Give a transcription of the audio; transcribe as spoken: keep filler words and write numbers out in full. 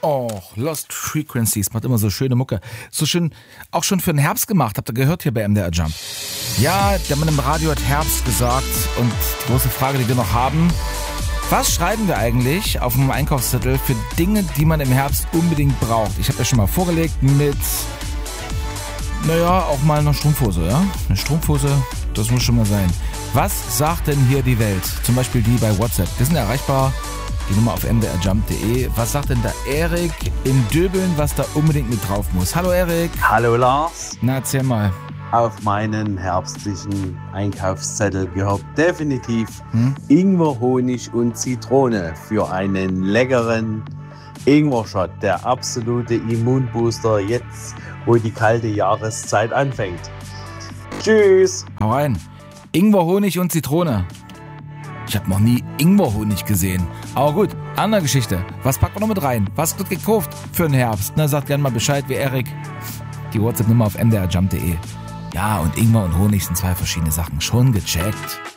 Oh, Lost Frequencies macht immer so schöne Mucke. So schön, auch schon für den Herbst gemacht, habt ihr gehört hier bei M D R Jump. Ja, der Mann im Radio hat Herbst gesagt und die große Frage, die wir noch haben, was schreiben wir eigentlich auf dem Einkaufszettel für Dinge, die man im Herbst unbedingt braucht? Ich habe ja schon mal vorgelegt mit, naja, auch mal eine Strumpfhose, ja? Eine Strumpfhose, das muss schon mal sein. Was sagt denn hier die Welt? Zum Beispiel die bei WhatsApp. Wir sind erreichbar. Die Nummer auf m d r jump punkt d e. Was sagt denn da Erik in Döbeln, was da unbedingt mit drauf muss? Hallo Erik. Hallo Lars. Na, erzähl mal. Auf meinen herbstlichen Einkaufszettel gehört definitiv hm? Ingwer, Honig und Zitrone für einen leckeren Ingwer-Shot. Der absolute Immunbooster jetzt, wo die kalte Jahreszeit anfängt. Tschüss. Hau rein. Ingwer, Honig und Zitrone. Ich habe noch nie Ingwerhonig gesehen. Aber gut, andere Geschichte. Was packt man noch mit rein? Was wird gekauft für den Herbst? Na, sagt gerne mal Bescheid wie Erik. Die WhatsApp-Nummer auf m d r jump punkt d e. Ja, und Ingwer und Honig sind zwei verschiedene Sachen. Schon gecheckt.